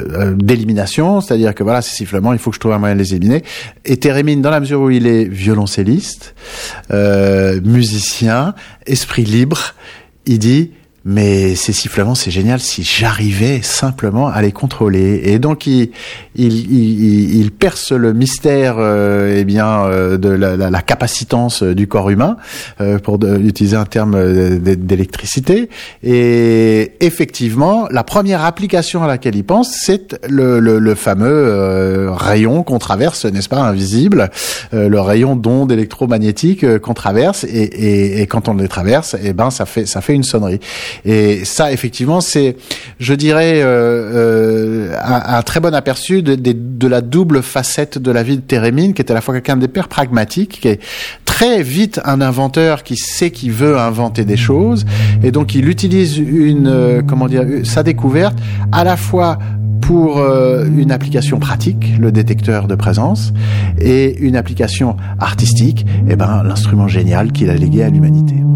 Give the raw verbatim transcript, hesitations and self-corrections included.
euh, d'élimination, c'est-à-dire que voilà, ces sifflements, il faut que je trouve un moyen de les éliminer. Et Térémine, dans la mesure où il est violoncelliste, euh, musicien, esprit libre, il dit... mais ces sifflements, c'est génial si j'arrivais simplement à les contrôler. Et donc, il, il, il, il perce le mystère, euh, eh bien, euh, de la, la, la capacitance du corps humain, euh, pour de, utiliser un terme d'électricité. Et effectivement, la première application à laquelle il pense, c'est le, le, le fameux euh, rayon qu'on traverse, n'est-ce pas, invisible, euh, le rayon d'onde électromagnétique euh, qu'on traverse. Et, et, et quand on les traverse, eh ben, ça fait, ça fait une sonnerie. Et ça, effectivement, c'est, je dirais, euh, euh, un, un très bon aperçu de, de, de la double facette de la vie de Térémine, qui est à la fois quelqu'un d'hyper pragmatique, qui est très vite un inventeur qui sait qu'il veut inventer des choses, et donc il utilise une, euh, comment dire, sa découverte à la fois pour euh, une application pratique, le détecteur de présence, et une application artistique, et ben l'instrument génial qu'il a légué à l'humanité.